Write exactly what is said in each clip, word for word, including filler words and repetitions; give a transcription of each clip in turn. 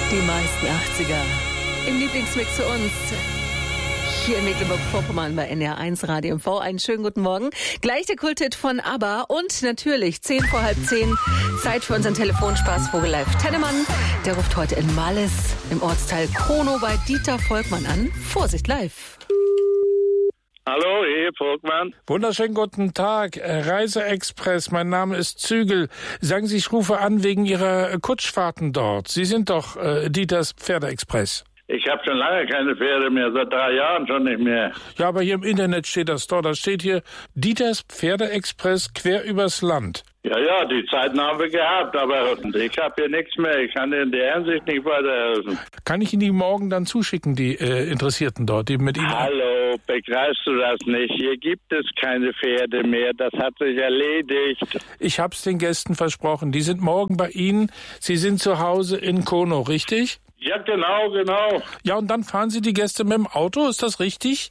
Die meisten achtziger im Lieblingsmix für uns. Hier in Mecklenburg-Vorpommern bei N D R eins Radio M V. Einen schönen guten Morgen. Gleich der Kulthit von ABBA und natürlich zehn vor halb zehn. Zeit für unseren Telefonspaß Vogel Live Tennemann. Der ruft heute in Malles im Ortsteil Konow bei Dieter Volkmann an. Vorsicht live. Hallo, hier Volkmann. Wunderschönen guten Tag, Reiseexpress, mein Name ist Zügel. Sagen Sie, ich rufe an wegen Ihrer Kutschfahrten dort. Sie sind doch äh, Dieters Pferdeexpress. Ich habe schon lange keine Pferde mehr, seit drei Jahren schon nicht mehr. Ja, aber hier im Internet steht das doch. Da steht hier Dieters Pferdeexpress quer übers Land. Ja, ja, die Zeiten haben wir gehabt, aber ich habe hier nichts mehr. Ich kann in der Hinsicht nicht weiterhelfen. Kann ich Ihnen die morgen dann zuschicken, die äh, Interessierten dort, die mit Ihnen... Hallo, begreifst du das nicht? Hier gibt es keine Pferde mehr. Das hat sich erledigt. Ich hab's den Gästen versprochen. Die sind morgen bei Ihnen. Sie sind zu Hause in Konow, richtig? Ja, genau, genau. Ja, und dann fahren Sie die Gäste mit dem Auto, ist das richtig?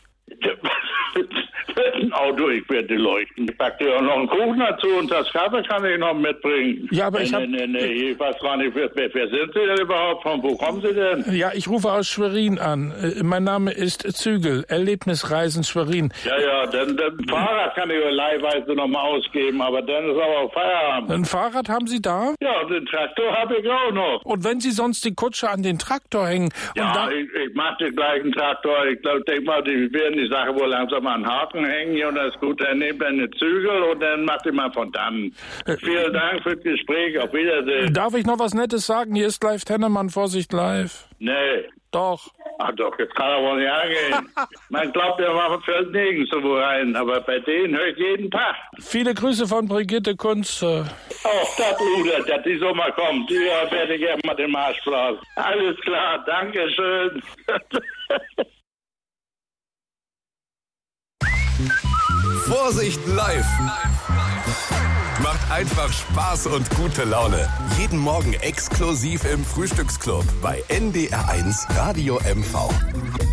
Ein Auto, ich werde leuchten. Ich packe dir auch noch einen Kuchen dazu und das Kaffee kann ich noch mitbringen. Ja, aber ich nee, hab... Nee, nee, nee, ich weiß gar nicht, wer, wer sind Sie denn überhaupt? Von wo kommen Sie denn? Ja, ich rufe aus Schwerin an. Äh, Mein Name ist Zügel, Erlebnisreisen Schwerin. Ja, ja, dann, dann Fahrrad kann ich leihweise noch mal ausgeben, aber dann ist aber auch Feierabend. Ein Fahrrad haben Sie da? Ja, und den Traktor habe ich auch noch. Und wenn Sie sonst die Kutsche an den Traktor hängen... Ja, und da... ich, ich mache den gleichen Traktor. Ich glaube, denk mal, die werden die Sache wohl langsam an den Haken hängen und das ist gut. Dann nehmt er eine Zügel und dann macht ihr mal von dann. Äh, Vielen Dank fürs Gespräch. Auf Wiedersehen. Darf ich noch was Nettes sagen? Hier ist live Tennemann, Vorsicht live. Nee. Doch. Ach doch, jetzt kann er wohl nicht angehen. Man glaubt, der macht fällt nirgends so rein, aber bei denen höre ich jeden Tag. Viele Grüße von Brigitte Kunze. Oh, das Bruder, dass die so mal kommt. Die werde ich gerne mal den Marsch blasen. Alles klar, danke schön. Vorsicht live! Macht einfach Spaß und gute Laune. Jeden Morgen exklusiv im Frühstücksclub bei N D R eins Radio M V.